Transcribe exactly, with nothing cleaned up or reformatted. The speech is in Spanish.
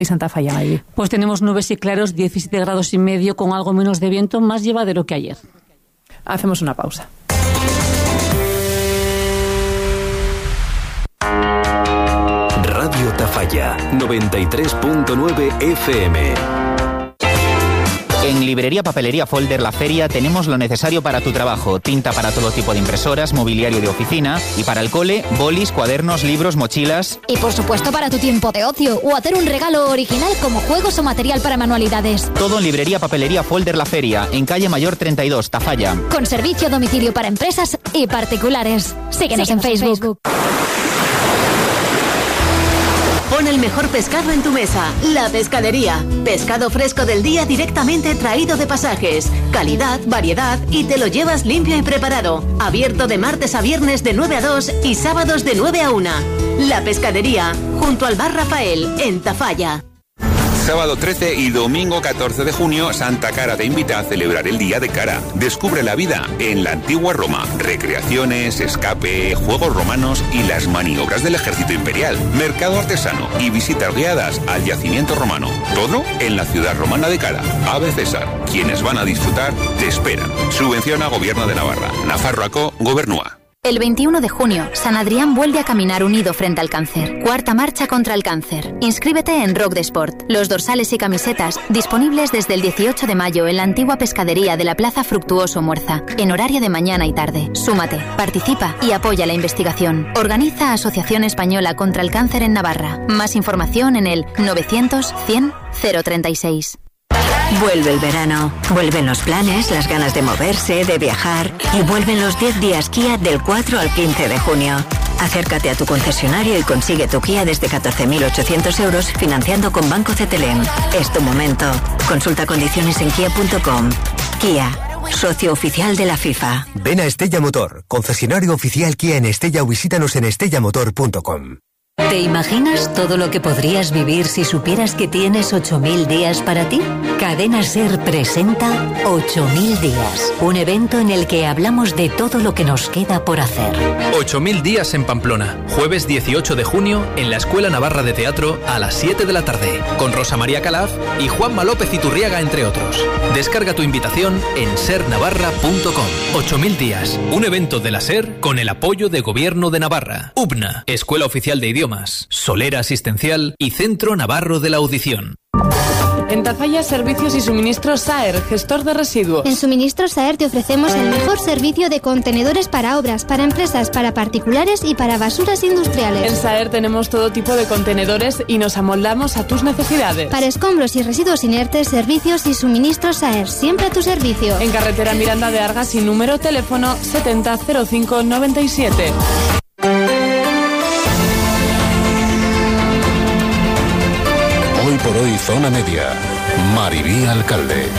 y Santa Falla, Maydi? Pues tenemos nubes y claros, diecisiete grados y medio, con algo menos de viento, más llevadero que ayer. Hacemos una pausa. Radio Tafalla, noventa y tres punto nueve F M. En Librería Papelería Folder La Feria tenemos lo necesario para tu trabajo. Tinta para todo tipo de impresoras, mobiliario de oficina y para el cole, bolis, cuadernos, libros, mochilas. Y por supuesto para tu tiempo de ocio o hacer un regalo original como juegos o material para manualidades. Todo en Librería Papelería Folder La Feria, en calle Mayor treinta y dos, Tafalla. Con servicio a domicilio para empresas y particulares. Síguenos, Síguenos en Facebook. En Facebook. Pon el mejor pescado en tu mesa. La Pescadería. Pescado fresco del día directamente traído de Pasajes. Calidad, variedad y te lo llevas limpio y preparado. Abierto de martes a viernes de nueve a dos y sábados de nueve a una. La Pescadería, junto al Bar Rafael, en Tafalla. Sábado trece y domingo catorce de junio, Santa Cara te invita a celebrar el Día de Cara. Descubre la vida en la antigua Roma. Recreaciones, escape, juegos romanos y las maniobras del ejército imperial. Mercado artesano y visitas guiadas al yacimiento romano. Todo en la ciudad romana de Cara. Ave César. Quienes van a disfrutar te esperan. Subvenciona Gobierno de Navarra. Nafarroaco Gobernua. El veintiuno de junio, San Adrián vuelve a caminar unido frente al cáncer. Cuarta marcha contra el cáncer. Inscríbete en Rock de Sport. Los dorsales y camisetas disponibles desde el dieciocho de mayo en la antigua pescadería de la Plaza Fructuoso Muerza, en horario de mañana y tarde. Súmate, participa y apoya la investigación. Organiza Asociación Española contra el Cáncer en Navarra. Más información en el novecientos cien cero treinta y seis. Vuelve el verano, vuelven los planes, las ganas de moverse, de viajar y vuelven los diez días Kia del cuatro al quince de junio. Acércate a tu concesionario y consigue tu Kia desde catorce mil ochocientos euros financiando con Banco Cetelem. Es tu momento. Consulta condiciones en kia punto com. Kia, socio oficial de la FIFA. Ven a Estella Motor, concesionario oficial Kia en Estella o visítanos en estella motor punto com. ¿Te imaginas todo lo que podrías vivir si supieras que tienes ocho mil días para ti? Cadena SER presenta ocho mil días, un evento en el que hablamos de todo lo que nos queda por hacer. ocho mil días en Pamplona, jueves dieciocho de junio en la Escuela Navarra de Teatro a las siete de la tarde, con Rosa María Calaf y Juanma López Iturriaga, entre otros. Descarga tu invitación en ser navarra punto com. ocho mil días, un evento de la SER con el apoyo de Gobierno de Navarra, U B N A, Escuela Oficial de Idiomas, Solera Asistencial y Centro Navarro de la Audición. En Tafalla, Servicios y Suministros Saer, gestor de residuos. En Suministros Saer te ofrecemos el mejor servicio de contenedores para obras, para empresas, para particulares y para basuras industriales. En Saer tenemos todo tipo de contenedores y nos amoldamos a tus necesidades. Para escombros y residuos inertes, Servicios y Suministros Saer, siempre a tu servicio. En carretera Miranda de Argas y número teléfono setenta cero cinco noventa y siete. Hoy por hoy, Zona Media. Maribí Alcalde.